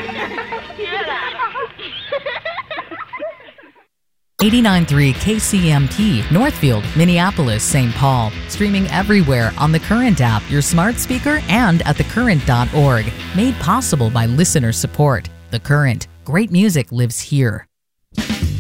'89.3 KCMP, Northfield, Minneapolis, St. Paul. Streaming everywhere on the Current app, your smart speaker, and at thecurrent.org. Made possible by listener support. The Current. Great music lives here.